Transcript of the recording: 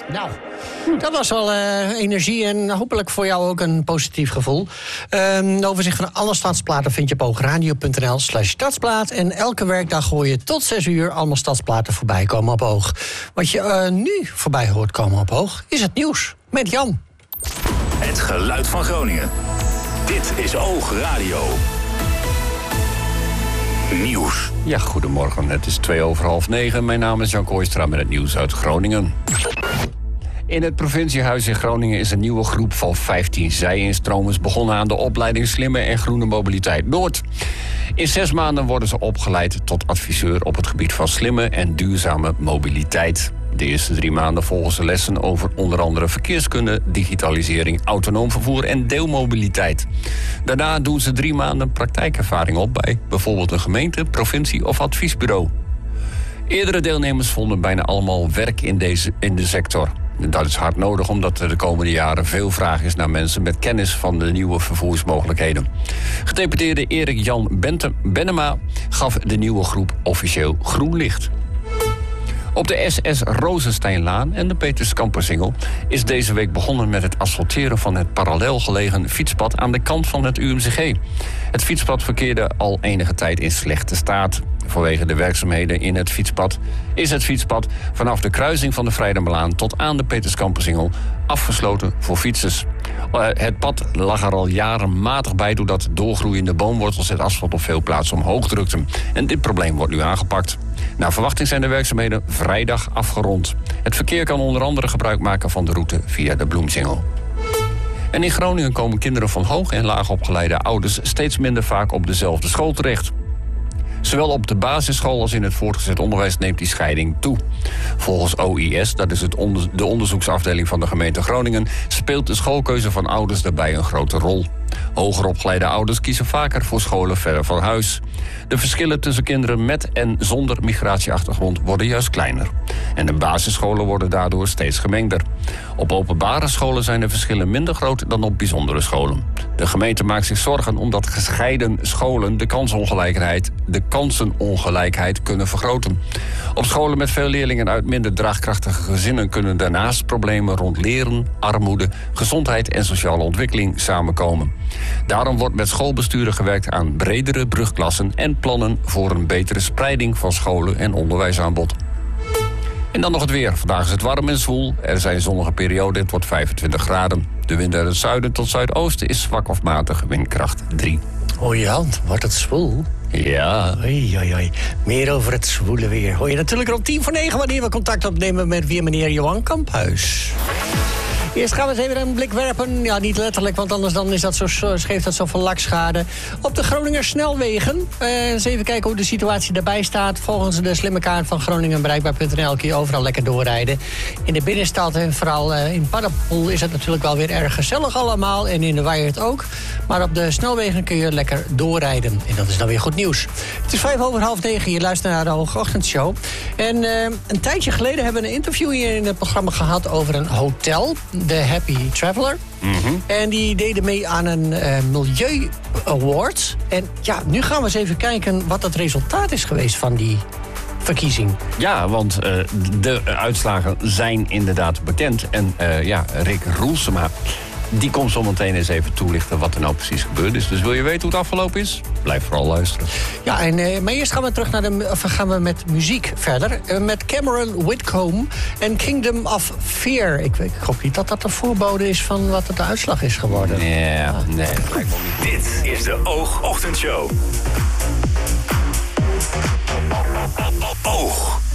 Nou, dat was wel energie en hopelijk voor jou ook een positief gevoel. Overzicht van alle stadsplaten vind je op oogradio.nl/stadsplaat. En elke werkdag hoor je tot 6 uur allemaal stadsplaten voorbij komen op Oog. Wat je nu voorbij hoort komen op Oog is het nieuws met Jan. Het geluid van Groningen. Dit is Oog Radio. Nieuws. Ja, goedemorgen. Het is 9:02. Mijn naam is Jan Kooistra met het nieuws uit Groningen. In het provinciehuis in Groningen is een nieuwe groep van 15 zij-instromers begonnen aan de opleiding Slimme en Groene Mobiliteit Noord. In 6 maanden worden ze opgeleid tot adviseur op het gebied van slimme en duurzame mobiliteit. De eerste 3 maanden volgen ze lessen over onder andere verkeerskunde, digitalisering, autonoom vervoer en deelmobiliteit. Daarna doen ze 3 maanden praktijkervaring op bij bijvoorbeeld een gemeente, provincie of adviesbureau. Eerdere deelnemers vonden bijna allemaal werk in de sector. Dat is hard nodig omdat er de komende jaren veel vraag is naar mensen met kennis van de nieuwe vervoersmogelijkheden. Gedeputeerde Erik Jan Bennema gaf de nieuwe groep officieel groen licht. Op de SS Rozensteinlaan en de Peterskampersingel is deze week begonnen met het asfalteren van het parallel gelegen fietspad aan de kant van het UMCG. Het fietspad verkeerde al enige tijd in slechte staat. Vanwege de werkzaamheden in het fietspad is het fietspad vanaf de kruising van de Vrijdamelaan tot aan de Peterskampersingel afgesloten voor fietsers. Het pad lag er al jaren matig bij doordat doorgroeiende boomwortels het asfalt op veel plaatsen omhoog drukten. En dit probleem wordt nu aangepakt. Naar verwachting zijn de werkzaamheden vrijdag afgerond. Het verkeer kan onder andere gebruik maken van de route via de Bloemsingel. En in Groningen komen kinderen van hoog en laag opgeleide ouders steeds minder vaak op dezelfde school terecht. Zowel op de basisschool als in het voortgezet onderwijs neemt die scheiding toe. Volgens OIS, dat is de onderzoeksafdeling van de gemeente Groningen, speelt de schoolkeuze van ouders daarbij een grote rol. Hoger opgeleide ouders kiezen vaker voor scholen verder van huis. De verschillen tussen kinderen met en zonder migratieachtergrond worden juist kleiner. En de basisscholen worden daardoor steeds gemengder. Op openbare scholen zijn de verschillen minder groot dan op bijzondere scholen. De gemeente maakt zich zorgen omdat gescheiden scholen de kansenongelijkheid kunnen vergroten. Op scholen met veel leerlingen uit minder draagkrachtige gezinnen kunnen daarnaast problemen rond leren, armoede, gezondheid en sociale ontwikkeling samenkomen. Daarom wordt met schoolbesturen gewerkt aan bredere brugklassen en plannen voor een betere spreiding van scholen en onderwijsaanbod. En dan nog het weer. Vandaag is het warm en zwoel. Er zijn zonnige perioden. Het wordt 25 graden. De wind uit het zuiden tot zuidoosten is zwak of matig, windkracht 3. Oh Jan, wordt het zwoel? Ja. Oei. Meer over het zwoele weer hoor je natuurlijk rond 9:10 wanneer we contact opnemen met weer meneer Johan Kamphuis. Eerst gaan we eens even een blik werpen. Ja, niet letterlijk, want anders dan is dat geeft dat zoveel lakschade. Op de Groninger snelwegen. Eens even kijken hoe de situatie daarbij staat. Volgens de slimme kaart van Groningen bereikbaar.nl kun je overal lekker doorrijden. In de binnenstad en vooral in Paddepoel is het natuurlijk wel weer erg gezellig allemaal. En in de Wijert ook. Maar op de snelwegen kun je lekker doorrijden. En dat is dan weer goed nieuws. Het is 9:05. Je luistert naar de Hoogochtendshow. En een tijdje geleden hebben we een interview hier in het programma gehad over een hotel. De Happy Traveler. Mm-hmm. En die deden mee aan een Milieu Award. En ja, nu gaan we eens even kijken wat het resultaat is geweest van die verkiezing. Ja, want de uitslagen zijn inderdaad bekend. En Rick Roelsema, die komt zo meteen eens even toelichten wat er nou precies gebeurd is. Dus wil je weten hoe het afgelopen is? Blijf vooral luisteren. Ja, maar eerst gaan we terug gaan we met muziek verder. Met Cameron Whitcomb en Kingdom of Fear. Ik hoop niet dat dat een voorbode is van wat de uitslag is geworden. Nee, dat lijkt me niet. Dit is de Oogochtendshow.